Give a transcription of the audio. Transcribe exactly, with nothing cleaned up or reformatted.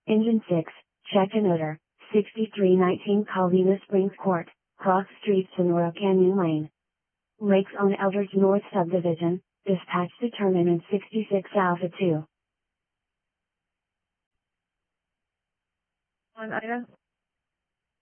Engine six, check an odor, sixty-three nineteen Covina Springs Court, Cross Street, Sonora Canyon Lane. Lakes on Eldridge North Subdivision, dispatch to terminal sixty-six Alpha two. On Ida?